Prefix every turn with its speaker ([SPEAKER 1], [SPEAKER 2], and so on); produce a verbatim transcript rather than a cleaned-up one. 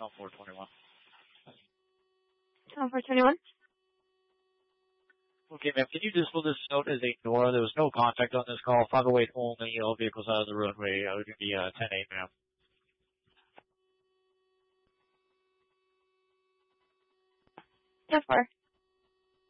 [SPEAKER 1] No, four twenty-one.
[SPEAKER 2] Oh, four twenty-one?
[SPEAKER 1] Okay, ma'am, can you display this note as a Nora? There was no contact on this call. five oh eight only, all vehicles out of the roadway. Uh, it would be uh, ten eight, ma'am.
[SPEAKER 2] ten four.